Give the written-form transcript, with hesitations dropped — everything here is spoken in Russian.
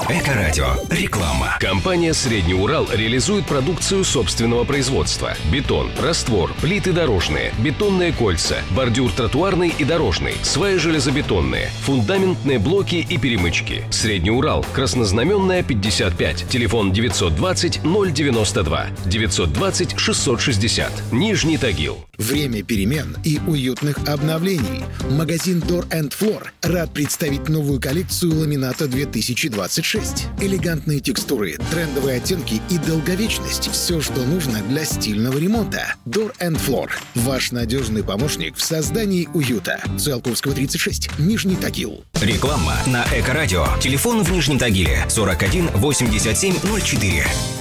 Эко-радио. Реклама. Компания «Средний Урал» реализует продукцию собственного производства. Бетон, раствор, плиты дорожные, бетонные кольца, бордюр тротуарный и дорожный, сваи железобетонные, фундаментные блоки и перемычки. «Средний Урал», Краснознаменная, 55, телефон 920-092, 920-660, Нижний Тагил. Время перемен и уютных обновлений. Магазин Door & Floor рад представить новую коллекцию ламината 2026. Элегантные текстуры, трендовые оттенки и долговечность – все, что нужно для стильного ремонта. Door & Floor – ваш надежный помощник в создании уюта. Циолковского, 36, Нижний Тагил. Реклама на Эко-радио. Телефон в Нижнем Тагиле 41 87 04.